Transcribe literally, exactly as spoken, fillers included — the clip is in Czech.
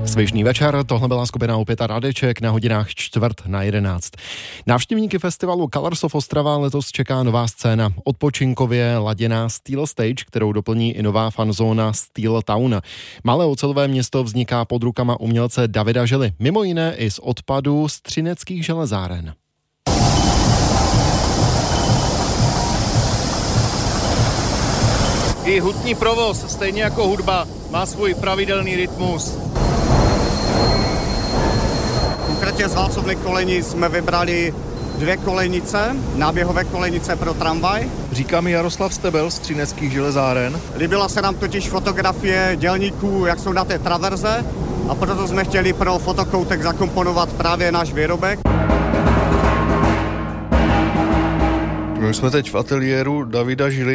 Svižný večer, tohle byla skupina Opět a Radeček na hodinách čtvrt na jedenáct. Návštěvníky festivalu Colors of Ostrava letos čeká nová scéna. Odpočinkově laděná Steel Stage, kterou doplní i nová fanzóna Steel Town. Malé ocelové město vzniká pod rukama umělce Davida Žily, mimo jiné i z odpadu z třineckých železáren. I hutní provoz, stejně jako hudba, má svůj pravidelný rytmus. Konkrétně z válcovny Koleni jsme vybrali dvě kolejnice, náběhové kolejnice pro tramvaj. Říká mi Jaroslav Stebel z třineckých železáren. Líbila se nám totiž fotografie dělníků, jak jsou na té traverze, a proto jsme chtěli pro fotokoutek zakomponovat právě náš výrobek. My jsme teď v ateliéru Davida Žily.